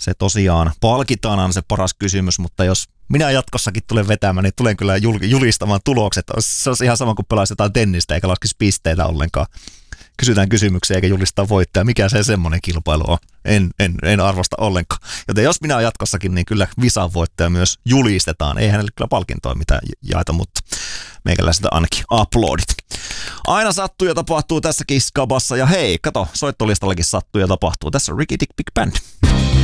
se tosiaan palkitaan on se paras kysymys, mutta jos minä jatkossakin tulen vetämään, niin tulen kyllä julistamaan tulokset. Se on ihan sama kuin pelaisi jotain tennistä eikä laskisi pisteitä ollenkaan. Kysytään kysymyksiä eikä julistaa voittaja. Mikä se semmoinen kilpailu on? En arvosta ollenkaan. Joten jos minä jatkossakin, niin kyllä visan voittaja myös julistetaan. Ei hänelle kyllä palkintoa mitään jaeta, mutta meikäläiseltä ainakin uploadit. Aina sattuu ja tapahtuu tässäkin skabassa. Ja hei, kato, soittolistallakin sattuu ja tapahtuu. Tässä on Ricky Dick Big Band.